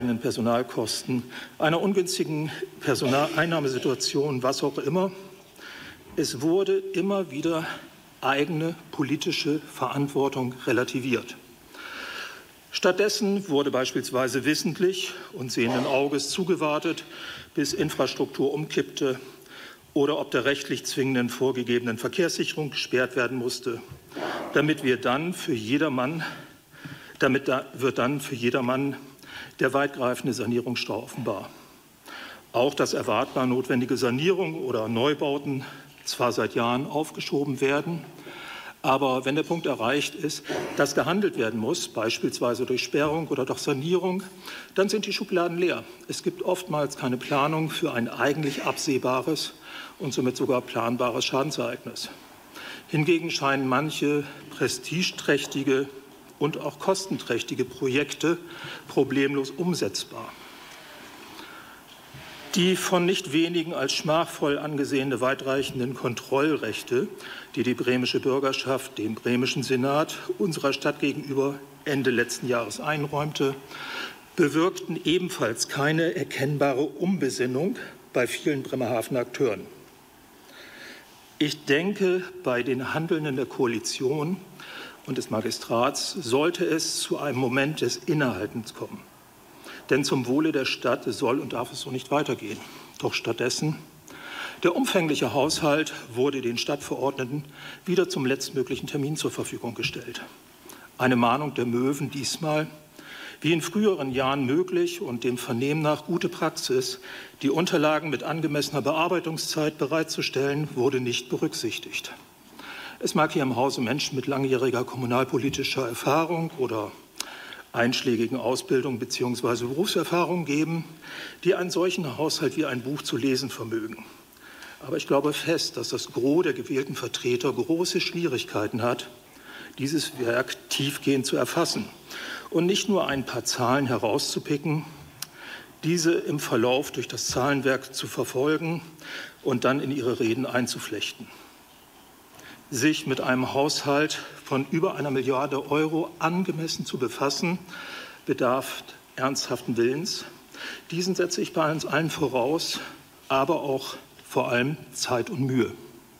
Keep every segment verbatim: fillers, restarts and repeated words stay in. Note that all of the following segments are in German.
Personalkosten, einer ungünstigen Personaleinnahmesituation, was auch immer. Es wurde immer wieder eigene politische Verantwortung relativiert. Stattdessen wurde beispielsweise wissentlich und sehenden Auges zugewartet, bis Infrastruktur umkippte oder ob der rechtlich zwingenden vorgegebenen Verkehrssicherung gesperrt werden musste, damit wir dann für jedermann, damit da wird dann für jedermann der weitgreifende Sanierungsstau offenbar. Auch dass erwartbar notwendige Sanierungen oder Neubauten zwar seit Jahren aufgeschoben werden, aber wenn der Punkt erreicht ist, dass gehandelt werden muss, beispielsweise durch Sperrung oder durch Sanierung, dann sind die Schubladen leer. Es gibt oftmals keine Planung für ein eigentlich absehbares und somit sogar planbares Schadensereignis. Hingegen scheinen manche prestigeträchtige und auch kostenträchtige Projekte problemlos umsetzbar. Die von nicht wenigen als schmachvoll angesehene weitreichenden Kontrollrechte, die die bremische Bürgerschaft dem bremischen Senat unserer Stadt gegenüber Ende letzten Jahres einräumte, bewirkten ebenfalls keine erkennbare Umbesinnung bei vielen Bremerhavener Akteuren. Ich denke, bei den Handelnden der Koalition und des Magistrats sollte es zu einem Moment des Innehaltens kommen. Denn zum Wohle der Stadt soll und darf es so nicht weitergehen. Doch stattdessen, der umfängliche Haushalt wurde den Stadtverordneten wieder zum letztmöglichen Termin zur Verfügung gestellt. Eine Mahnung der Möwen diesmal, wie in früheren Jahren möglich und dem Vernehmen nach gute Praxis, die Unterlagen mit angemessener Bearbeitungszeit bereitzustellen, wurde nicht berücksichtigt. Es mag hier im Hause Menschen mit langjähriger kommunalpolitischer Erfahrung oder einschlägigen Ausbildung bzw. Berufserfahrung geben, die einen solchen Haushalt wie ein Buch zu lesen vermögen. Aber ich glaube fest, dass das Gros der gewählten Vertreter große Schwierigkeiten hat, dieses Werk tiefgehend zu erfassen und nicht nur ein paar Zahlen herauszupicken, diese im Verlauf durch das Zahlenwerk zu verfolgen und dann in ihre Reden einzuflechten. Sich mit einem Haushalt von über einer Milliarde Euro angemessen zu befassen, bedarf ernsthaften Willens. Diesen setze ich bei uns allen voraus, aber auch vor allem Zeit und Mühe.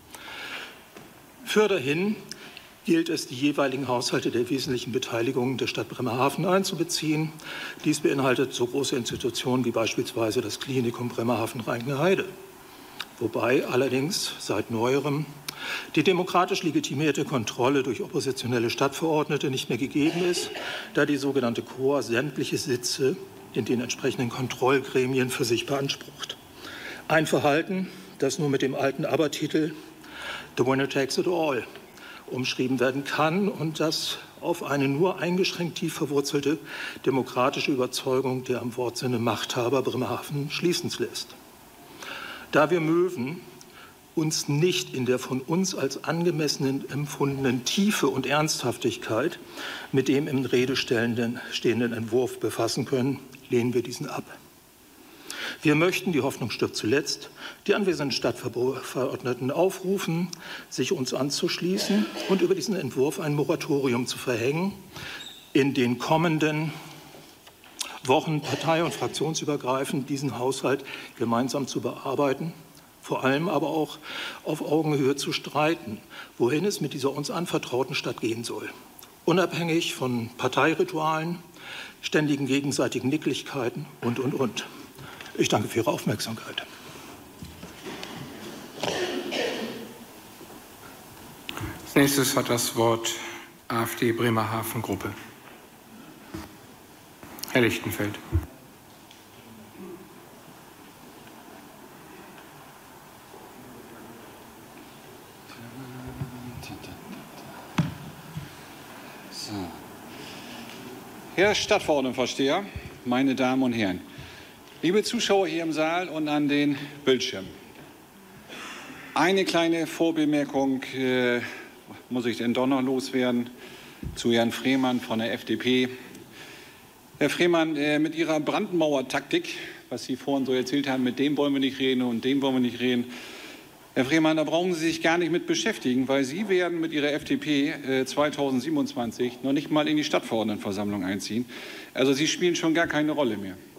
Fürderhin gilt es, die jeweiligen Haushalte der wesentlichen Beteiligungen der Stadt Bremerhaven einzubeziehen. Dies beinhaltet so große Institutionen wie beispielsweise das Klinikum Bremerhaven-Reichenheide. Wobei allerdings seit Neuerem die demokratisch legitimierte Kontrolle durch oppositionelle Stadtverordnete nicht mehr gegeben ist, da die sogenannte K O A sämtliche Sitze in den entsprechenden Kontrollgremien für sich beansprucht. Ein Verhalten, das nur mit dem alten Abertitel "The winner takes it all" umschrieben werden kann und das auf eine nur eingeschränkt tief verwurzelte demokratische Überzeugung der im Wortsinne Machthaber Bremerhaven schließen lässt. Da wir Möwen uns nicht in der von uns als angemessen empfundenen Tiefe und Ernsthaftigkeit mit dem im Rede stehenden Entwurf befassen können, lehnen wir diesen ab. Wir möchten, die Hoffnung stirbt zuletzt, die anwesenden Stadtverordneten aufrufen, sich uns anzuschließen und über diesen Entwurf ein Moratorium zu verhängen, in den kommenden Wochen partei- und fraktionsübergreifend diesen Haushalt gemeinsam zu bearbeiten, vor allem aber auch auf Augenhöhe zu streiten, wohin es mit dieser uns anvertrauten Stadt gehen soll. Unabhängig von Parteiritualen, ständigen gegenseitigen Nicklichkeiten und, und, und. Ich danke für Ihre Aufmerksamkeit. Als nächstes hat das Wort AfD Bremerhaven Gruppe. Herr Lichtenfeld. So. Herr Stadtverordnetenvorsteher, meine Damen und Herren, liebe Zuschauer hier im Saal und an den Bildschirmen. Eine kleine Vorbemerkung äh, muss ich denn doch noch loswerden zu Herrn Frehmann von der F D P. Herr Frehmann, äh, mit Ihrer Brandmauer-Taktik, was Sie vorhin so erzählt haben, mit dem wollen wir nicht reden und dem wollen wir nicht reden. Herr Frehmann, da brauchen Sie sich gar nicht mit beschäftigen, weil Sie werden mit Ihrer F D P äh, zweitausendsiebenundzwanzig noch nicht mal in die Stadtverordnetenversammlung einziehen. Also Sie spielen schon gar keine Rolle mehr.